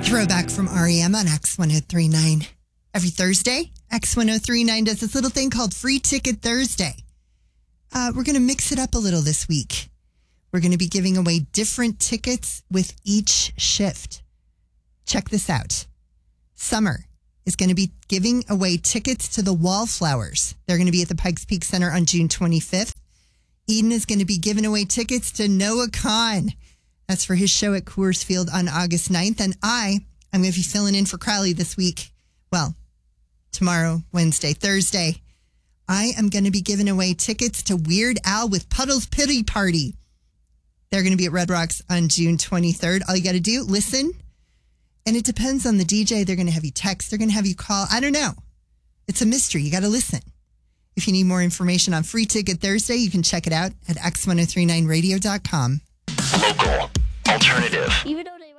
Throwback from REM on X1039. Every Thursday, X1039 does this little thing called Free Ticket Thursday. We're going to mix it up a little this week. We're going to be giving away different tickets with each shift. Check this out. Summer is going to be giving away tickets to the Wallflowers. They're going to be at the Pikes Peak Center on June 25th. Eden is going to be giving away tickets to Noah Kahan. That's for his show at Coors Field on August 9th. And I'm going to be filling in for Crowley this week. Well, tomorrow, Wednesday, Thursday. I am going to be giving away tickets to Weird Al with Puddle's Pity Party. They're going to be at Red Rocks on June 23rd. All you got to do, listen. And it depends on the DJ. They're going to have you text. They're going to have you call. I don't know. It's a mystery. You got to listen. If you need more information on Free Ticket Thursday, you can check it out at x1039radio.com. Local. Alternative. Even though they